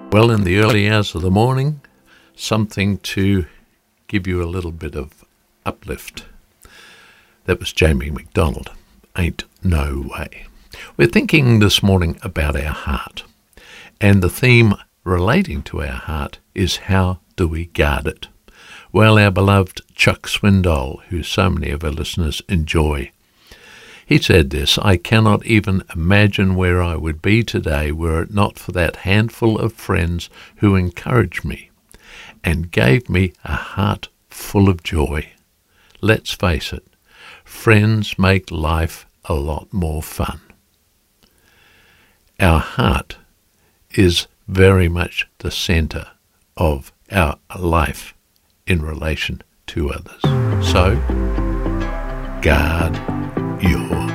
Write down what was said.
Well, in the early hours of the morning, something to give you a little bit of uplift. That was Jamie McDonald. Ain't no way. We're thinking this morning about our heart. And the theme relating to our heart is how do we guard it? Well, our beloved Chuck Swindoll, who so many of our listeners enjoy, he said this: I cannot even imagine where I would be today were it not for that handful of friends who encouraged me and gave me a heart full of joy. Let's face it, friends make life a lot more fun. Our heart is very much the centre of our life in relation to others. So, guard yours.